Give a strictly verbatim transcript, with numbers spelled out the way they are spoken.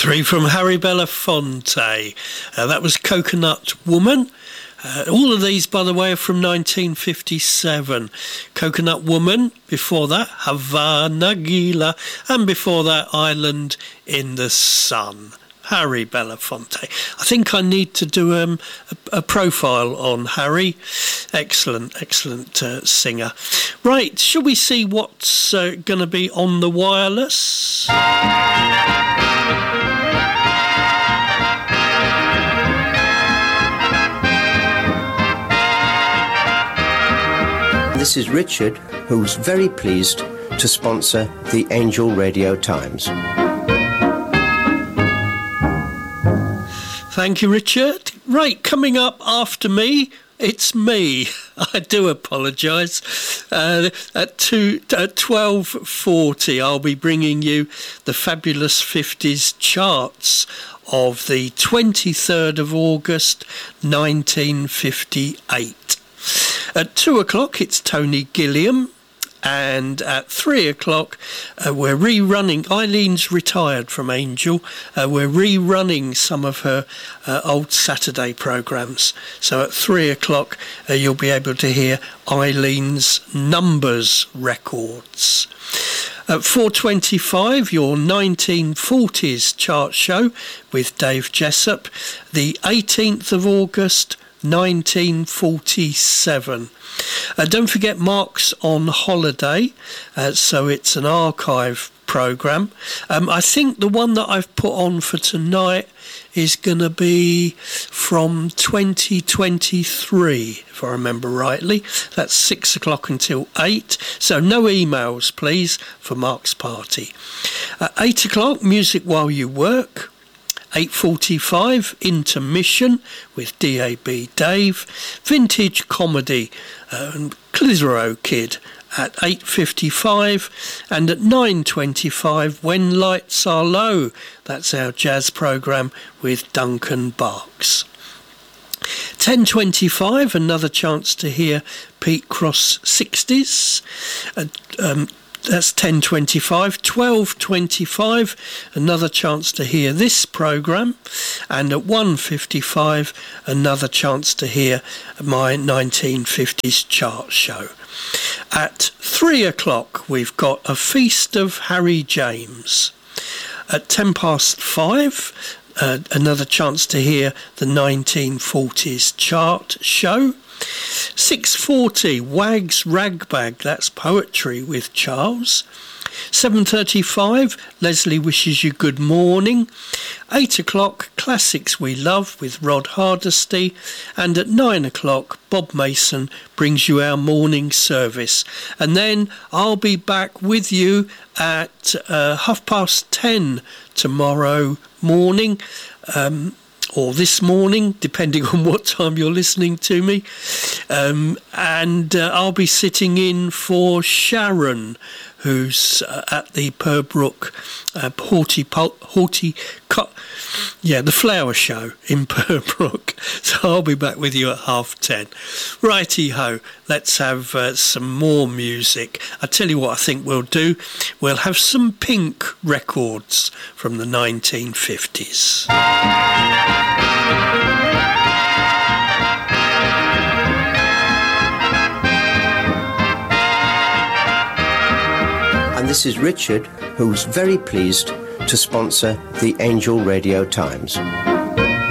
Three from Harry Belafonte. Uh, that was Coconut Woman. Uh, all of these, by the way, are from nineteen fifty-seven. Coconut Woman, before that, Havana Gila, and before that, Island in the Sun. Harry Belafonte. I think I need to do um, a, a profile on Harry. Excellent, excellent uh, singer. Right, shall we see what's uh, going to be on the wireless? This is Richard, who's very pleased to sponsor the Angel Radio Times. Thank you, Richard. Right, coming up after me, it's me. I do apologise. Uh, at, two, at twelve forty, I'll be bringing you the Fabulous fifties charts of the twenty-third of August, nineteen fifty-eight. At two o'clock, it's Tony Gilliam. And at three o'clock, uh, we're rerunning. Eileen's retired from Angel. Uh, we're rerunning some of her uh, old Saturday programmes. So at three o'clock, uh, you'll be able to hear Eileen's Numbers records. At four twenty-five, your nineteen forties chart show with Dave Jessup, the eighteenth of August, nineteen forty-seven. Uh, don't forget Mark's on holiday, uh, so it's an archive programme. Um, I think the one that I've put on for tonight is going to be from twenty twenty-three, if I remember rightly. That's six o'clock until eight, so no emails, please, for Mark's party. At eight o'clock, Music While You Work. eight forty-five, Intermission with D A B Dave. Vintage Comedy, uh, Clitheroe Kid at eight fifty-five. And at nine twenty-five, When Lights Are Low. That's our jazz programme with Duncan Barks. ten twenty-five, another chance to hear Pete Cross sixties. Uh, um, That's ten twenty-five. twelve twenty-five, another chance to hear this programme. And at one fifty-five, another chance to hear my nineteen fifties chart show. At three o'clock, we've got A Feast of Harry James. At ten past five, uh, another chance to hear the nineteen forties chart show. six forty, Wags Ragbag, that's poetry with Charles. seven thirty-five, Leslie wishes you good morning. eight o'clock, Classics We Love with Rod Hardesty. And at nine o'clock, Bob Mason brings you our morning service. And then I'll be back with you at uh, half past ten tomorrow morning. Um, or this morning, depending on what time you're listening to me. Um, and uh, I'll be sitting in for Sharon, who's uh, at the Purbrook uh, Horti, Horti, yeah, the flower show in Purbrook. So I'll be back with you at half ten. Righty-ho, let's have uh, some more music. I tell you what I think we'll do. We'll have some Pink records from the nineteen fifties. And this is Richard, who's very pleased to sponsor the Angel Radio Times.